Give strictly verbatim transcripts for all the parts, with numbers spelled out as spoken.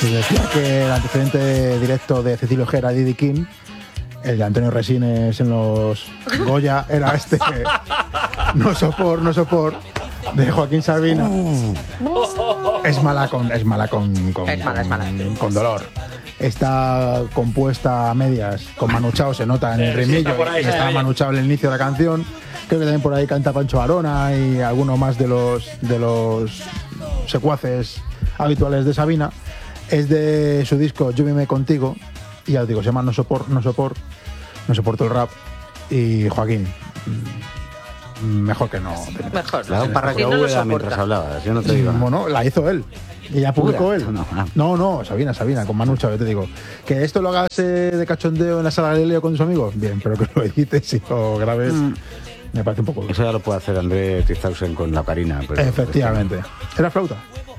Se decía que el antecedente directo de Cecilio Gera y Didi King, el de Antonio Resines en los Goya, era este que no sopor, no sopor, de Joaquín Sabina. Uh. Es mala con, es mala con, con, es mala, es mala. con, con dolor. Está compuesta a medias, con Manu Chao se nota en el ritmillo, y está Manu Chao en el inicio de la canción. Creo que también por ahí canta Pancho Arona y alguno más de los, de los secuaces habituales de Sabina. Es de su disco Yo Vime Contigo, y ya os digo, se llama No Sopor, No Sopor, No Soporto el Rap. Y Joaquín, mejor que no. Mejor. La un parra que no mientras hablabas, yo no te digo. Bueno, la hizo él. Y ya publicó él. No, no. no, no, Sabina, Sabina, con Manu Chao, te digo. Que esto lo hagas eh, de cachondeo en la sala de Leo con tus amigos, bien, pero que lo edites y lo grabes, mm. me parece un poco... Eso ya lo puede hacer André Tizausen con la Karina. Pero efectivamente. ¿Era flauta?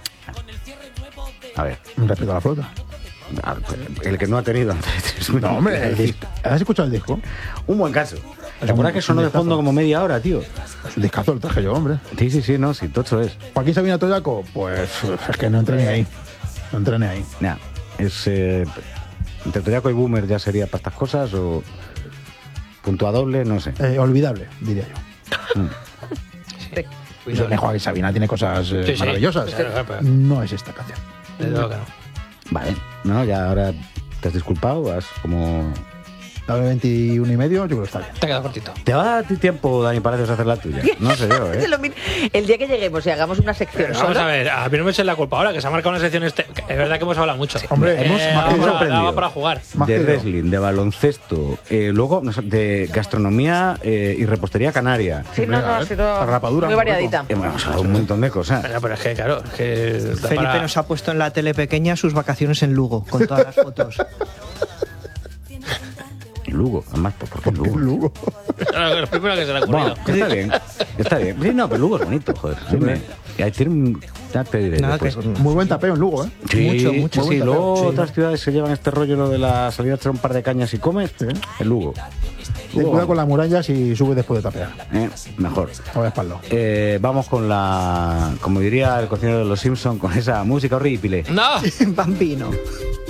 A ver. Respecto a la flauta. El que no ha tenido Andrés. No, hombre, el disco. ¿Has escuchado el disco? Un buen caso. ¿Te acuerdas que sonó de fondo como media hora, tío? Es un discazo, el traje yo, hombre. Sí, sí, sí, no, sí, tocho es. Joaquín Sabina Toyaco, pues es que no entré ni ahí. No entré ni ahí. Ya, es... Eh, entre Toyaco y Boomer ya sería para estas cosas o... Punto a doble, no sé. Eh, olvidable, diría yo. Mm. Sí. Cuidado. Joaquín Sabina tiene cosas eh, sí, sí. maravillosas. Sí, claro, no es esta canción. Desde luego que no. Vale, no, ya ahora te has disculpado, has como... La de veintiuno y medio, yo creo que está bien. Te ha quedado cortito. ¿Te va a dar tiempo, Dani Palacios, a hacer la tuya? No sé yo, ¿eh? El día que lleguemos y hagamos una sección Pero solo... Vamos a ver, a mí no me echen la culpa ahora, que se ha marcado una sección... Este... Es verdad que hemos hablado mucho. Sí. Hombre, eh, hemos, eh, hemos aprendido. Para jugar. De wrestling, de baloncesto, eh, luego de gastronomía eh, y repostería canaria. Sí, no, no, ha sido rapadura, muy variadita. Eh, bueno, o sea, un montón de cosas. Pero, pero es que, claro, es que... Felipe para... nos ha puesto en la tele pequeña sus vacaciones en Lugo, con todas las fotos. Lugo, además, ¿por qué Lugo? Lugo. Lo primero que se le ha ocurrido. Bueno, está bien, está bien. Sí, no, pero Lugo es bonito, joder. Sí, me, y tiene un... Ya te diré Nada, después. que... Muy buen tapeo en Lugo, ¿eh? Sí, mucho, mucho. Sí, Muy buen luego tapeo, otras sí. ciudades se llevan este rollo lo de la salida a echar un par de cañas y comes. Sí. El Lugo. Ten cuidado con las murallas y sube después de tapear. Eh, mejor. No voy a espaldo. Eh, vamos con la... Como diría el cocinero de los Simpsons, con esa música horrible. ¡No! Bambino.